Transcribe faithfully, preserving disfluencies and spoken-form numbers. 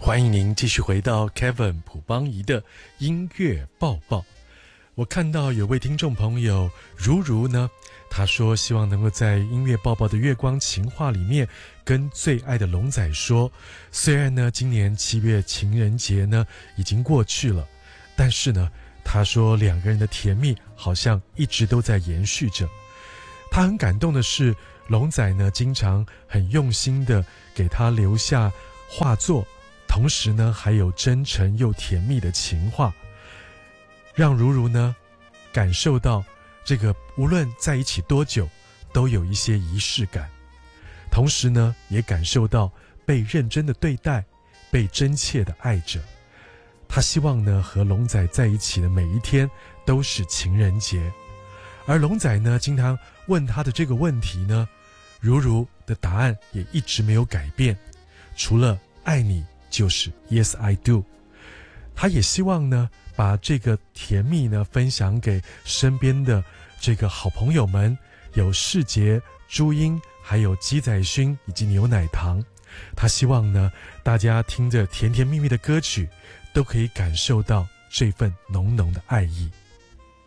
欢迎您继续回到 Kevin 朴邦仪的音乐报报。我看到有位听众朋友如如呢，他说希望能够在音乐报报的月光情话里面跟最爱的龙仔说，虽然呢今年七月情人节呢已经过去了，但是呢他说两个人的甜蜜好像一直都在延续着。他很感动的是，龙仔呢经常很用心的给他留下画作，同时呢还有真诚又甜蜜的情话，让如如呢感受到这个无论在一起多久都有一些仪式感，同时呢也感受到被认真的对待，被真切的爱着。他希望呢和龙仔在一起的每一天都是情人节。而龙仔呢经常问他的这个问题呢，如如的答案也一直没有改变，除了爱你就是 Yes I do。 他也希望呢把这个甜蜜呢分享给身边的这个好朋友们，有世杰、朱茵，还有鸡仔勋以及牛奶糖。他希望呢大家听着甜甜蜜蜜的歌曲都可以感受到这份浓浓的爱意。